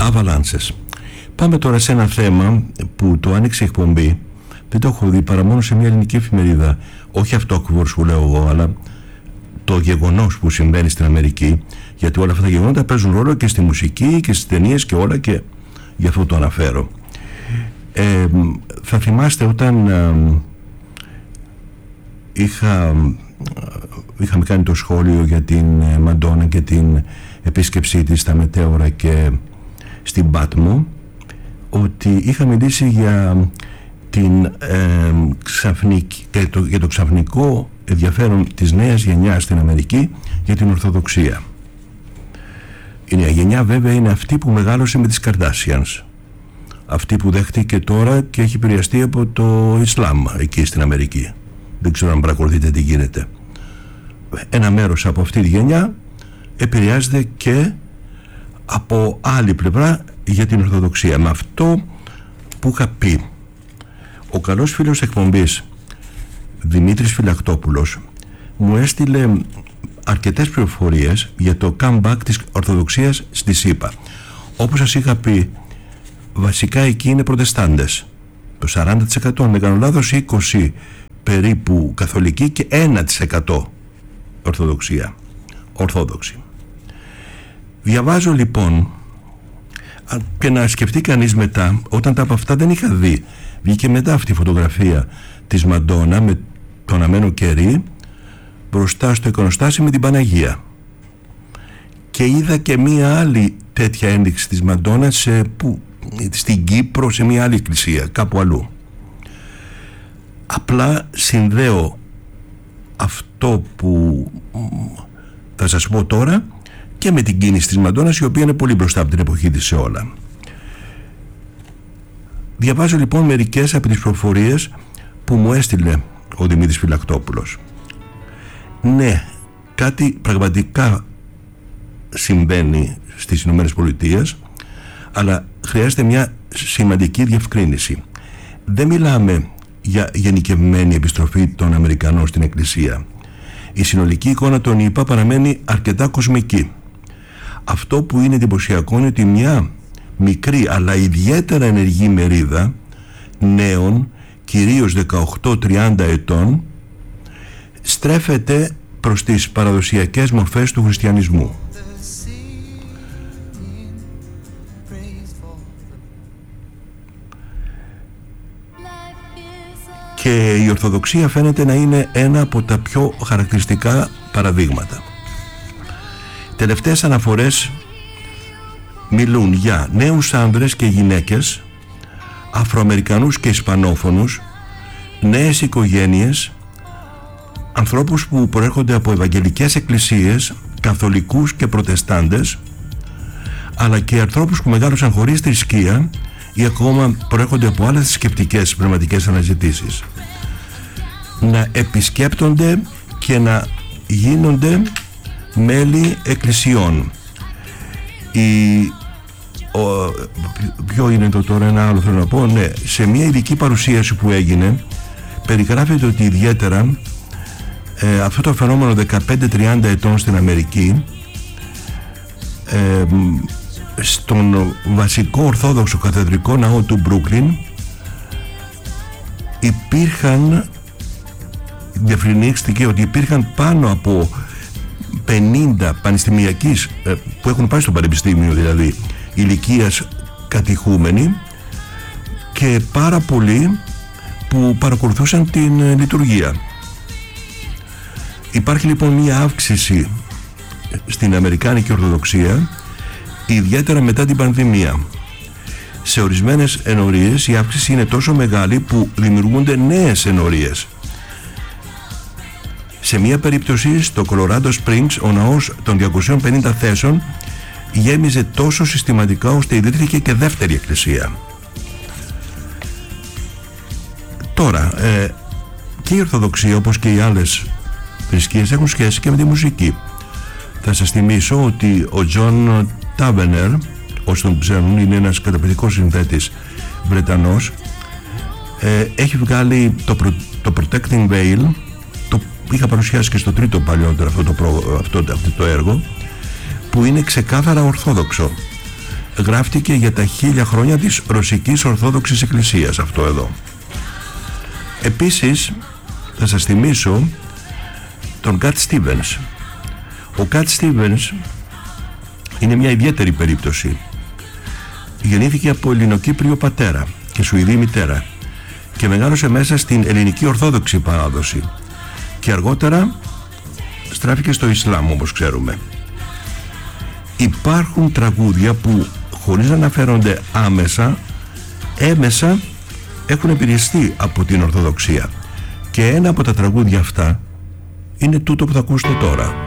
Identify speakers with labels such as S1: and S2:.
S1: Avalanches. Πάμε τώρα σε ένα θέμα που το άνοιξε η εκπομπή. Δεν το έχω δει παρά μόνο σε μια ελληνική εφημερίδα. Όχι αυτό ακριβώς που λέω εγώ, αλλά το γεγονός που συμβαίνει στην Αμερική. Γιατί όλα αυτά τα γεγονότα παίζουν ρόλο και στη μουσική και στις ταινίες και όλα, και γι' αυτό το αναφέρω. Θα θυμάστε όταν είχαμε κάνει το σχόλιο για την Μαντόνα και την επίσκεψή της στα Μετέωρα και στην Πάτμο, ότι είχα μιλήσει για για το ξαφνικό ενδιαφέρον της νέας γενιάς στην Αμερική για την Ορθοδοξία. Η νέα γενιά βέβαια είναι αυτή που μεγάλωσε με τις Καρδάσιανς, αυτή που δέχτηκε τώρα και έχει επηρεαστεί από το Ισλάμ εκεί στην Αμερική. Δεν ξέρω αν παρακολουθείτε τι γίνεται. Ένα μέρος από αυτή τη γενιά επηρεάζεται και από άλλη πλευρά για την Ορθοδοξία. Με αυτό που είχα πει, ο καλός φίλος εκπομπής Δημήτρης Φυλακτόπουλος μου έστειλε αρκετές πληροφορίες για το comeback της Ορθοδοξίας στη ΣΥΠΑ. Όπως σας είχα πει, βασικά εκεί είναι προτεστάντες, το 40%, αν δεν κάνω λάθος, 20% περίπου καθολική και 1% ορθόδοξη. Διαβάζω λοιπόν, και να σκεφτεί κανείς μετά, όταν τα από αυτά δεν είχα δει, βγήκε μετά αυτή η φωτογραφία της Μαντόνα με τον Αμένο Κερί μπροστά στο εικονοστάσι με την Παναγία, και είδα και μία άλλη τέτοια ένδειξη της Μαντόνα στην Κύπρο, σε μία άλλη εκκλησία κάπου αλλού. Απλά συνδέω αυτό που θα σας πω τώρα και με την κίνηση της Μαντόνας, η οποία είναι πολύ μπροστά από την εποχή της σε όλα. Διαβάζω λοιπόν μερικές από τις προφορίες που μου έστειλε ο Δημήτρης Φυλακτόπουλος. Ναι, κάτι πραγματικά συμβαίνει στις Ηνωμένες Πολιτείες, αλλά χρειάζεται μια σημαντική διευκρίνηση. Δεν μιλάμε για γενικευμένη επιστροφή των Αμερικανών στην Εκκλησία. Η συνολική εικόνα των ΗΠΑ παραμένει αρκετά κοσμική. Αυτό που είναι εντυπωσιακό είναι ότι μια μικρή αλλά ιδιαίτερα ενεργή μερίδα νέων, κυρίως 18-30 ετών, στρέφεται προς τις παραδοσιακές μορφές του χριστιανισμού. Και η Ορθοδοξία φαίνεται να είναι ένα από τα πιο χαρακτηριστικά παραδείγματα. Τελευταίες αναφορές μιλούν για νέους άνδρες και γυναίκες, Αφροαμερικανούς και Ισπανόφωνους, νέες οικογένειες, ανθρώπους που προέρχονται από ευαγγελικές εκκλησίες, καθολικούς και προτεστάντες, αλλά και ανθρώπους που μεγάλωσαν χωρίς θρησκεία ή ακόμα προέρχονται από άλλες θρησκευτικές πνευματικές αναζητήσεις, να επισκέπτονται και να γίνονται μέλη εκκλησιών. Ποιο είναι το τώρα, ένα άλλο θέλω να πω, ναι, σε μια ειδική παρουσίαση που έγινε περιγράφεται ότι ιδιαίτερα αυτό το φαινόμενο 15-30 ετών στην Αμερική, στον βασικό ορθόδοξο καθεδρικό ναό του Μπρούκλιν διευκρινίστηκε ότι υπήρχαν πάνω από 50 πανεπιστημιακείς που έχουν πάει στο πανεπιστήμιο, δηλαδή ηλικίας κατηχούμενοι, και πάρα πολλοί που παρακολουθούσαν την λειτουργία. Υπάρχει λοιπόν μια αύξηση στην Αμερικάνικη Ορθοδοξία, ιδιαίτερα μετά την πανδημία. Σε ορισμένες ενορίες η αύξηση είναι τόσο μεγάλη που δημιουργούνται νέες ενορίες. Σε μία περίπτωση στο Colorado Springs ο ναός των 250 θέσεων γέμιζε τόσο συστηματικά ώστε ιδρύθηκε και δεύτερη εκκλησία. Τώρα, και η Ορθοδοξία όπως και οι άλλες θρησκείες έχουν σχέση και με τη μουσική. Θα σας θυμίσω ότι ο John Tavener, όσοι τον ξέρουν, είναι ένας καταπληκτικός συνθέτης Βρετανός, έχει βγάλει το Protecting Veil, το είχα παρουσιάσει και στο τρίτο παλιότερο αυτό το έργο, που είναι ξεκάθαρα ορθόδοξο. γράφτηκε για τα 1000 χρόνια της Ρωσικής Ορθόδοξης Εκκλησίας αυτό εδώ. Επίσης θα σας θυμίσω τον Κατ Στίβενς. Ο Κατ Στίβενς είναι μια ιδιαίτερη περίπτωση. Γεννήθηκε από Ελληνοκύπριο πατέρα και Σουηδή μητέρα και μεγάλωσε μέσα στην ελληνική Ορθόδοξη παράδοση και αργότερα στράφηκε στο Ισλάμ, όπως ξέρουμε. Υπάρχουν τραγούδια που χωρίς να αναφέρονται έμεσα έχουν επηρεαστεί από την Ορθοδοξία και ένα από τα τραγούδια αυτά είναι τούτο που θα ακούσετε τώρα.